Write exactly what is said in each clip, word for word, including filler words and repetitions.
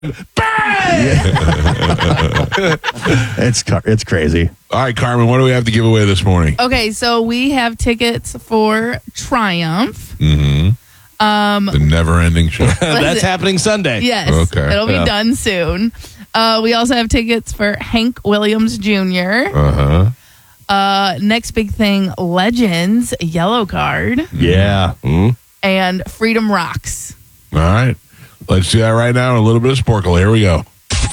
it's it's crazy. All right, Carmen, what do we have to give away this morning? Okay, so we have tickets for Triumph. Mm-hmm. Um, the never-ending show. That's happening Sunday. Yes. Okay. It'll be Yeah. done soon. Uh, we also have tickets for Hank Williams Junior Uh-huh. Uh, next big thing, Legends, Yellow Card, Yeah. Mm. and Freedom Rocks. All right. Let's do that right now. A little bit of Sporkle. Here we go.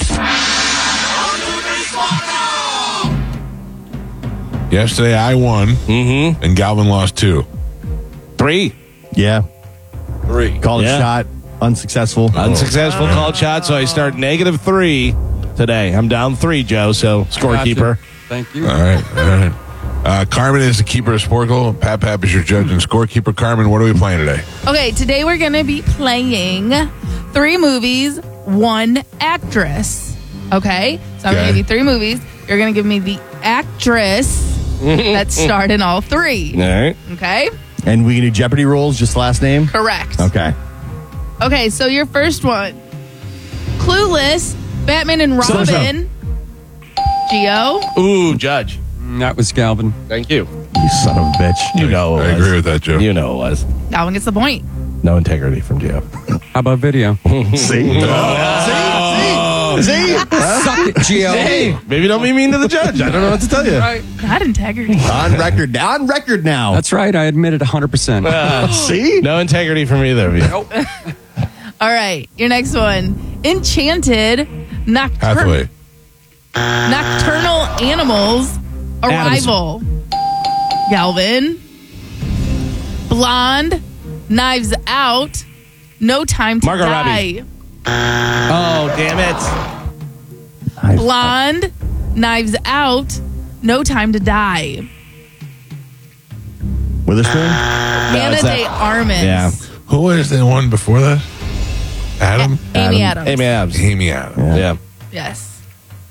Yesterday I won, Mm-hmm. and Galvin lost two. Three. Yeah. Three. Called Yeah. a shot. Unsuccessful. Unsuccessful called shot, so I start negative three today. I'm down three, Joe, so scorekeeper. Thank you. All right. All right. Uh, Carmen is the keeper of Sporkle. Pat Pap is your judge and scorekeeper. Carmen, what are we playing today? Okay, today we're going to be playing three movies, one actress. Okay? So I'm going Okay. to give you three movies. You're going to give me the actress that starred in all three. All right. Okay? And we can do Jeopardy rules, just last name? Correct. Okay. Okay, so your first one. Clueless, Batman and So- so- Robin. Geo. Ooh, Judge. Mm, That was Galvin. Thank you. You son of a bitch. You know it I was. agree with that, Joe. You know it was. That one gets the point. No integrity from Joe. How about video? See? See? See? See? Suck it, Gio. Hey, maybe don't be mean to the judge. I don't know what to tell you. Not integrity. On record. On record now. That's right. I admit it one hundred percent. See? No integrity from either of you. All right, your next one. Enchanted, Noctur- Hathaway. Nocturnal Animals, Arrival. Galvin. Blonde, Knives Out, No Time to Margot Die. Robbie. Oh, damn it. I- Blonde, Knives Out, No Time to Die. Witherspoon? Hannah it's Day that- Armas. Yeah. Who was the one before that? Adam? Amy Adams. Amy Adams. Amy Adams. Yeah. Yes.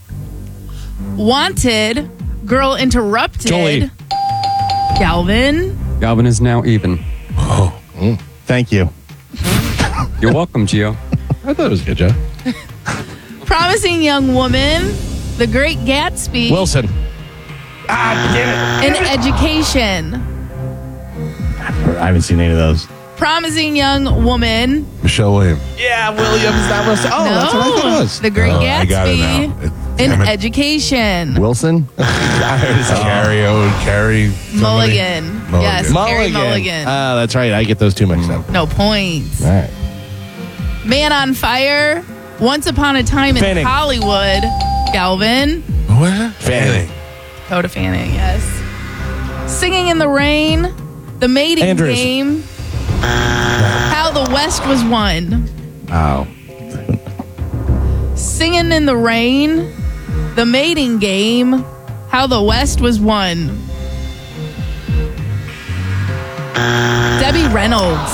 Wanted, Girl Interrupted. Jolie. Galvin. Galvin is now even. Oh. Thank you. You're welcome, Gio. I thought it was good, Joe. Promising Young Woman, The Great Gatsby, Wilson. and Education. I haven't seen any of those. Promising Young Woman. Michelle Williams. Yeah, Williams. That was. Oh, no, that's what I thought it was. The Great Oh, I got it now. Gatsby, It- and damn it. Education. Wilson? Carrie, oh, Carrie. somebody. Mulligan. Mulligan. Yes, Carrie Mulligan. Oh, that's right. I get those two mixed up. no points. All right. Man on Fire. Once Upon a Time in Fanning. Hollywood. Galvin. What is it? Fanning. Coda Fanning, yes. Singing in the Rain. The Mating Andrews. Game. How the West Was Won. Oh. Singing in the Rain. The Mating Game. How the West Was Won. Debbie Reynolds.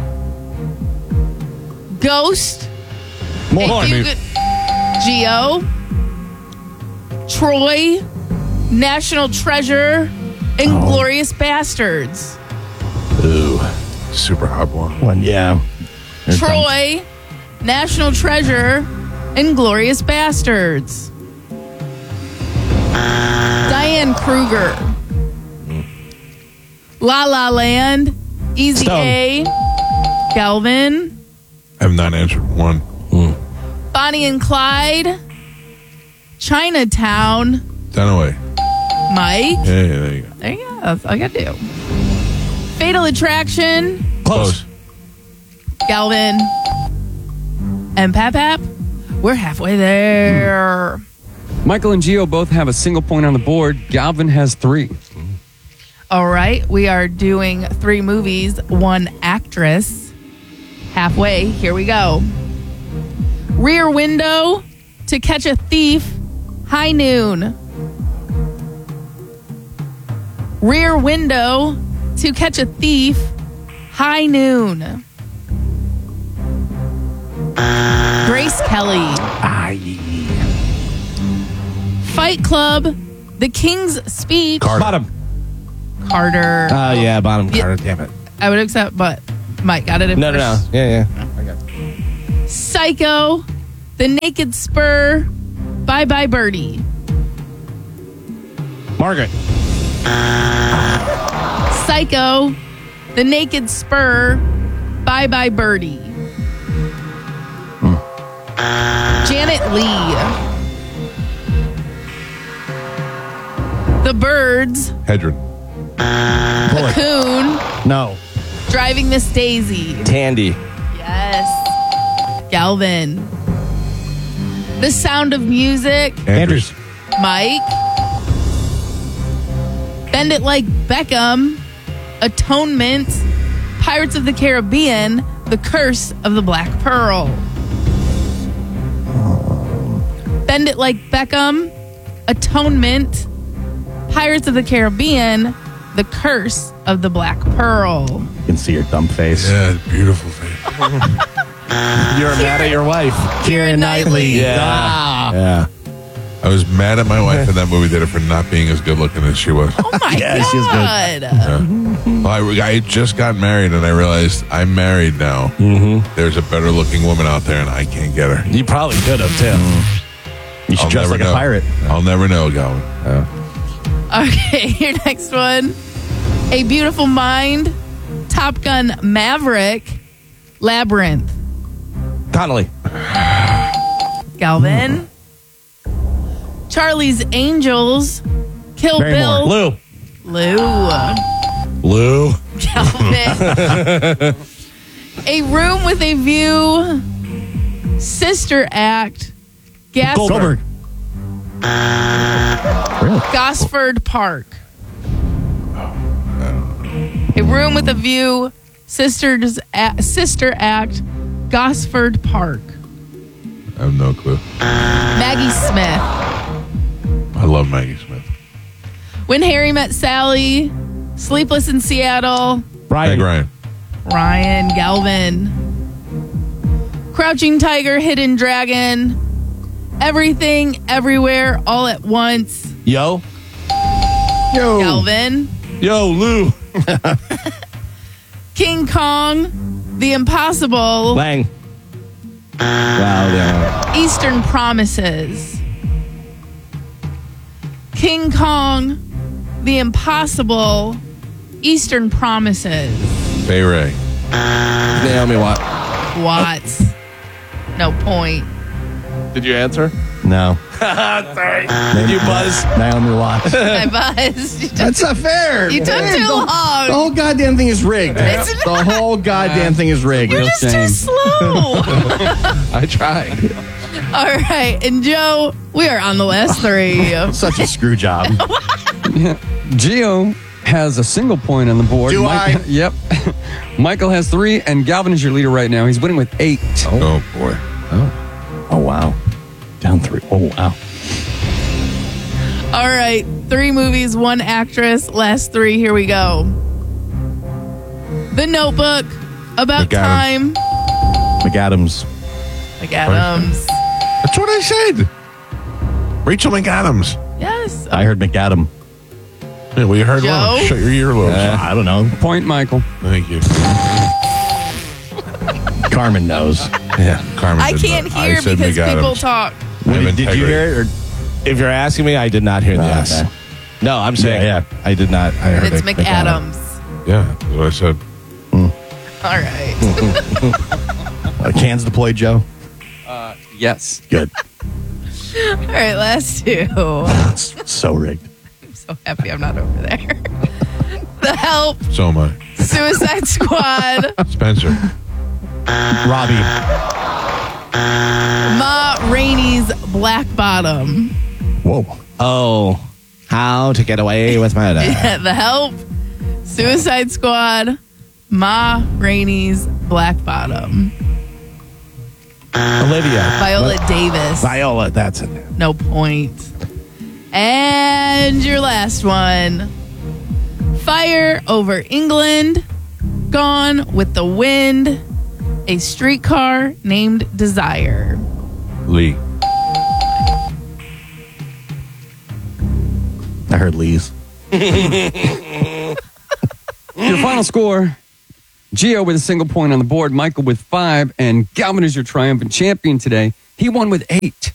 Ghost. More. A Few Good- Geo. Troy. National Treasure. Inglorious Bastards. Ooh. Super hot one. One, yeah. Here it comes. Troy. National Treasure. Inglorious Bastards. Diane Kruger. La La Land. Easy Stone. A. Galvin. I have not answered one. Bonnie and Clyde. Chinatown. Dunaway. Mike. Yeah, yeah, there you go. There you go. That's all I got to do. Fatal Attraction. Close. Galvin. And Pap Pap. We're halfway there. Michael and Gio both have a single point on the board. Galvin has three. All right. We are doing three movies, one actress. Halfway. Here we go. Rear Window, To Catch a Thief, High Noon. Rear Window, To Catch a Thief, High Noon. Grace Kelly. Fight Club, The King's Speech, Carter. Bottom. Carter. Oh, yeah, bottom Yeah. Carter. Damn it. I would accept, but Mike got it in No, no, first. no. Yeah, yeah. I got it. Psycho, The Naked Spur, Bye Bye Birdie. Margaret. Psycho, The Naked Spur, Bye Bye Birdie. Janet Leigh. The Birds, Hedron. Cocoon, No. Driving Miss Daisy. Tandy. Yes. Galvin. The Sound of Music, Andrews. Mike. Bend It Like Beckham, Atonement, Pirates of the Caribbean, The Curse of the Black Pearl. Bend It Like Beckham, Atonement, Pirates of the Caribbean, The Curse of the Black Pearl. You can see your dumb face. Yeah, beautiful face. You're mad at your wife. Keira Knightley. Yeah. Ah. Yeah. I was mad at my wife in that movie theater for not being as good looking as she was. Oh my Yeah, she's good. God. Well, I, I just got married and I realized I'm married now. Mm-hmm. There's a better looking woman out there and I can't get her. You probably could have, too. You should I'll dress never like know. a pirate. I'll never know, Galvin. Okay, your next one. A Beautiful Mind, Top Gun Maverick, Labyrinth. Connolly. Galvin. Charlie's Angels, Kill Barrymore. Bill. Lou. Lou. Lou. Galvin. A Room with a View, Sister Act, Gas- Goldberg. Really? Gosford Park. A Room with a View, Sisters A- Sister Act, Gosford Park. I have no clue. Maggie Smith. I love Maggie Smith. When Harry Met Sally, Sleepless in Seattle, Ryan. Meg Ryan. Ryan Galvin. Crouching Tiger, Hidden Dragon, Everything, Everywhere, All at Once, Yo. Yo. Galvin. Yo, Lou. King Kong, The Impossible, Lang. Wow, yeah. Eastern Promises. King Kong, The Impossible, Eastern Promises. Fay Ray. Naomi Watt. Watts. No point. Did you answer? No. Sorry. Did you buzz? Naomi Watts. I buzzed. You took, That's not fair. you took Man, too the, long. The whole goddamn thing is rigged. It's The whole goddamn thing is rigged. You're just too shame. slow. I tried. All right. And Joe, we are on the last three. Such a screw job. Gio has a single point on the board. Do Mike- I? Yep. Michael has three, and Galvin is your leader right now. He's winning with eight. Oh, boy. Oh, wow. Down three. Oh, wow. All right. Three movies, one actress. Last three. Here we go. The Notebook. About McAdams. Time. McAdams. McAdams. That's what I said. Rachel McAdams. Yes. I heard McAdam. Yeah, we heard Joe? wrong. Shut your earlobes. I don't know. Point, Michael. Thank you. Carmen knows. Yeah, Carmen. I did can't not. hear I said because McAdams. people talk. I have Did, did you integrity. hear it? Or? If you're asking me, I did not hear the Oh, yes. okay. No, I'm saying Yeah, I did not. I heard It's it. McAdams. Yeah, that's what I said. All right. Uh, cans deployed, Joe? Yes. Good. All right. Last two. It's so rigged. I'm so happy I'm not over there. The Help. So am I. Suicide Squad. Spencer. Robbie. Ma Rainey's Black Bottom. Whoa. Oh, how to get away with murder. The Help. Suicide Squad. Ma Rainey's Black Bottom. Olivia. Viola Davis. Viola, that's it. No point. And your last one. Fire Over England. Gone with the Wind. A Streetcar Named Desire. Lee. I heard Lee's. Your final score, Gio with a single point on the board, Michael with five, and Galvin is your triumphant champion today. He won with eight.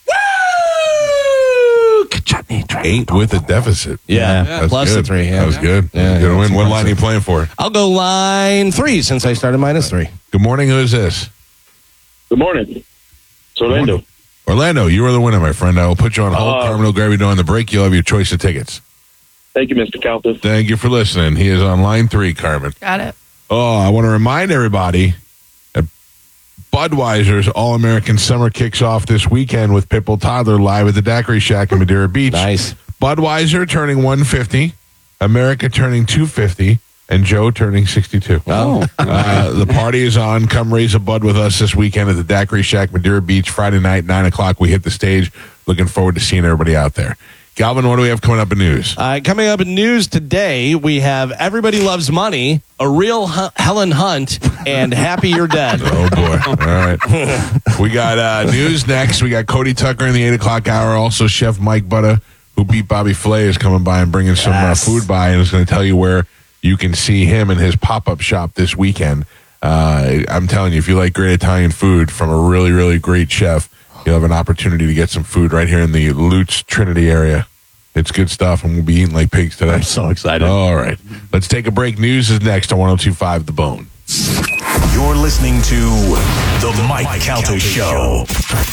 Eight with a deficit. Yeah, That's plus good. the three. Yeah. That was good. Yeah, Good yeah, win. What that's line are you playing for? I'll go line three since I started minus three. Good morning. Who is this? Good morning. It's Orlando. Orlando, you are the winner, my friend. I will put you on hold. Uh, Carmen will grab you during the break. You'll have your choice of tickets. Thank you, Mister Calthus. Thank you for listening. He is on line three, Carmen. Got it. Oh, I want to remind everybody that Budweiser's All-American Summer kicks off this weekend with Pitbull Toddler live at the Daiquiri Shack in Madeira Beach. Nice. Budweiser turning one fifty, America turning two fifty, and Joe turning sixty-two. Oh. Uh, the party is on. Come raise a bud with us this weekend at the Daiquiri Shack, Madeira Beach, Friday night, nine o'clock. We hit the stage. Looking forward to seeing everybody out there. Galvin, what do we have coming up in news? Uh, coming up in news today, we have Everybody Loves Money, A Real Hu- Helen Hunt, and Happy You're Dead. Oh, boy. All right. We got uh, news next. We got Cody Tucker in the eight o'clock hour. Also, Chef Mike Butter, who beat Bobby Flay, is coming by and bringing some Yes. uh, food by and is going to tell you where you can see him in his pop-up shop this weekend. Uh, I'm telling you, if you like great Italian food from a really, really great chef, you'll have an opportunity to get some food right here in the Lutz Trinity area. It's good stuff, and we'll be eating like pigs today. I'm so excited. All right. Let's take a break. News is next on one oh two point five The Bone. You're listening to The Mike, Mike Calta Show.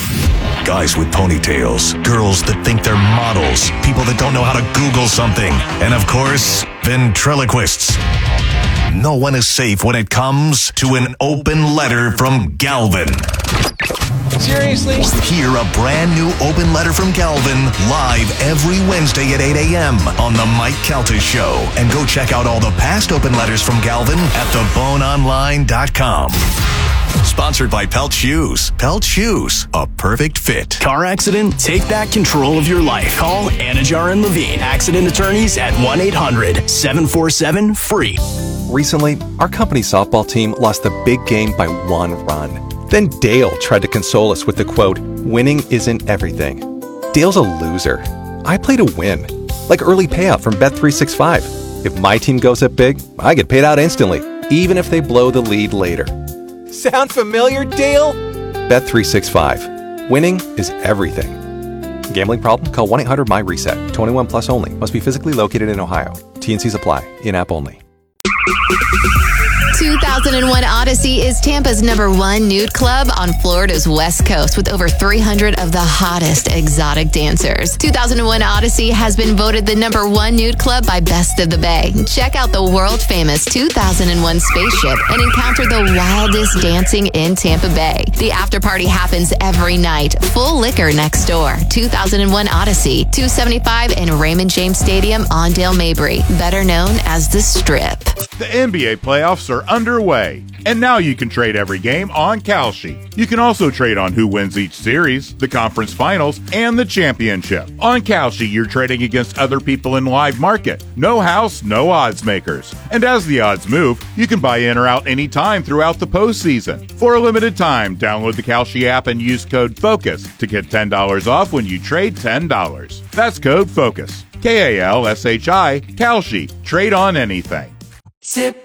Guys with ponytails, girls that think they're models, people that don't know how to Google something, and of course, ventriloquists. No one is safe when it comes to an open letter from Galvin. Seriously? Hear a brand new open letter from Galvin live every Wednesday at eight a.m. on The Mike Calta Show. And go check out all the past open letters from Galvin at the bone online dot com. Sponsored by Pelt Shoes. Pelt Shoes, a perfect fit. Car accident? Take back control of your life. Call Anajar and Levine, accident attorneys at one eight hundred seven four seven free. Recently, our company softball team lost the big game by one run. Then Dale tried to console us with the quote, "Winning isn't everything." Dale's a loser. I play to win. Like early payout from Bet three sixty-five. If my team goes up big, I get paid out instantly, even if they blow the lead later. Sound familiar, Dale? Bet three sixty-five. Winning is everything. Gambling problem? Call one eight hundred M Y reset. twenty-one plus only. Must be physically located in Ohio. T and Cs apply. In-app only. two thousand one Odyssey is Tampa's number one nude club on Florida's West Coast with over three hundred of the hottest exotic dancers. two thousand one Odyssey has been voted the number one nude club by Best of the Bay. Check out the world-famous two thousand one spaceship and encounter the wildest dancing in Tampa Bay. The after party happens every night. Full liquor next door. two thousand one Odyssey, two seventy-five in Raymond James Stadium on Dale Mabry, better known as the Strip. The N B A playoffs are underway, and now you can trade every game on Kalshi. You can also trade on who wins each series, the conference finals, and the championship. On Kalshi, you're trading against other people in live market. No house, no odds makers. And as the odds move, you can buy in or out anytime throughout the postseason. For a limited time, download the Kalshi app and use code FOCUS to get ten dollars off when you trade ten dollars. That's code FOCUS. K A L S H I, Kalshi. Trade on anything. Zip.